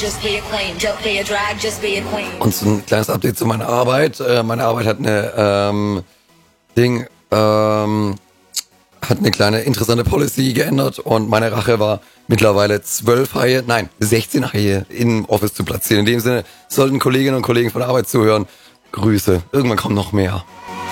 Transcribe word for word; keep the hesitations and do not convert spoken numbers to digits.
Und so ein kleines Update zu meiner Arbeit. Äh, meine Arbeit hat eine ähm, Ding, ähm, hat eine kleine interessante Policy geändert und meine Rache war mittlerweile zwölf Haie, nein, sechzehn Haie im Office zu platzieren. In dem Sinne sollten Kolleginnen und Kollegen von der Arbeit zuhören. Grüße. Irgendwann kommen noch mehr.